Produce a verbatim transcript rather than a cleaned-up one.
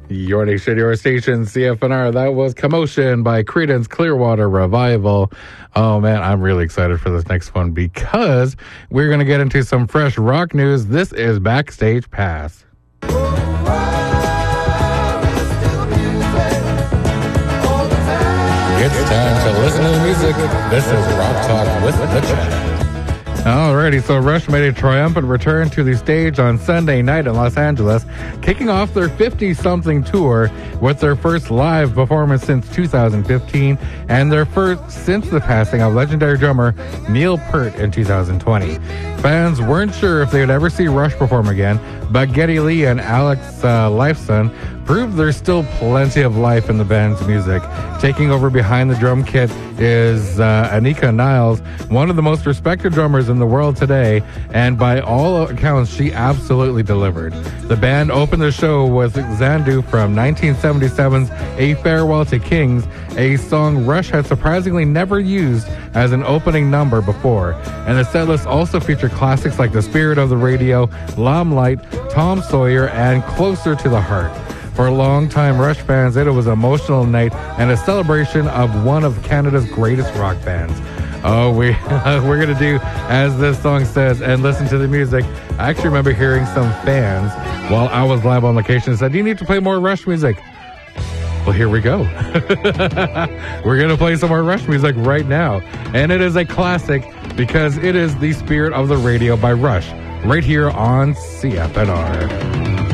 Your nation, your station, C F N R. That was Commotion by Creedence Clearwater Revival. Oh, man, I'm really excited for this next one because we're going to get into some fresh rock news. This is Backstage Pass. It's time to listen to the music. This is Rock Talk with the Chat. Alrighty, so Rush made a triumphant return to the stage on Sunday night in Los Angeles, kicking off their fifty-something tour with their first live performance since two thousand fifteen and their first since the passing of legendary drummer Neil Peart in two thousand twenty. Fans weren't sure if they would ever see Rush perform again, but Geddy Lee and Alex uh, Lifeson proved there's still plenty of life in the band's music. Taking over behind the drum kit is uh, Anika Niles, one of the most respected drummers in the world today, and by all accounts, she absolutely delivered. The band opened the show with Xanadu from nineteen seventy-seven's A Farewell to Kings, a song Rush had surprisingly never used as an opening number before. And the setlist also featured classics like The Spirit of the Radio, Limelight, Tom Sawyer, and Closer to the Heart. For longtime Rush fans, it was an emotional night and a celebration of one of Canada's greatest rock bands. Oh, we, we're going to do as this song says and listen to the music. I actually remember hearing some fans while I was live on location said, you need to play more Rush music. Well, here we go. We're going to play some more Rush music right now. And it is a classic because it is The Spirit of the Radio by Rush right here on C F N R.